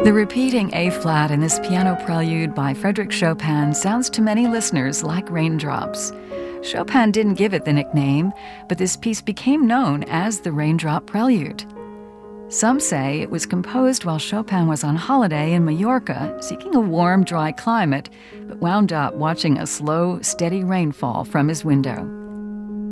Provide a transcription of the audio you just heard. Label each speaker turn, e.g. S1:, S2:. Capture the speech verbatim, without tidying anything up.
S1: The repeating A-flat in this piano prelude by Frédéric Chopin sounds to many listeners like raindrops. Chopin didn't give it the nickname, but this piece became known as the Raindrop Prelude. Some say it was composed while Chopin was on holiday in Majorca, seeking a warm, dry climate, but wound up watching a slow, steady rainfall from his window.